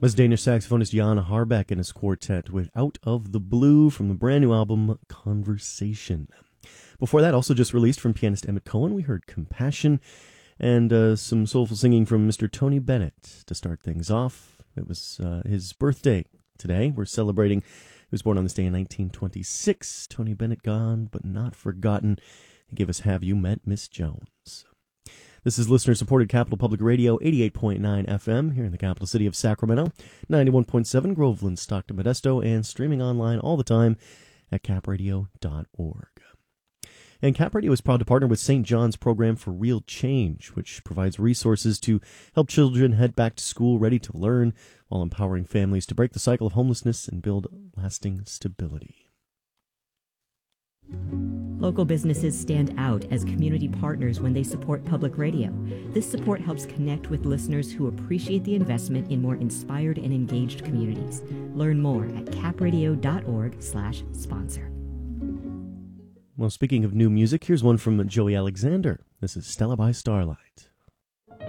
Was Danish saxophonist Jan Harbeck and his quartet with Out of the Blue from the brand new album Conversation. Before that, also just released from pianist Emmett Cohen, we heard Compassion and some soulful singing from Mr. Tony Bennett to start things off. It was his birthday today. We're celebrating. He was born on this day in 1926. Tony Bennett gone but not forgotten. He gave us Have You Met Miss Jones? This is listener-supported Capital Public Radio, 88.9 FM here in the capital city of Sacramento, 91.7 Groveland, Stockton, Modesto, and streaming online all the time at capradio.org. And Cap Radio is proud to partner with St. John's Program for Real Change, which provides resources to help children head back to school ready to learn while empowering families to break the cycle of homelessness and build lasting stability. Local businesses stand out as community partners when they support public radio. This support helps connect with listeners who appreciate the investment in more inspired and engaged communities. Learn more at capradio.org/sponsor. Well, speaking of new music, here's one from Joey Alexander. This is Stella by Starlight.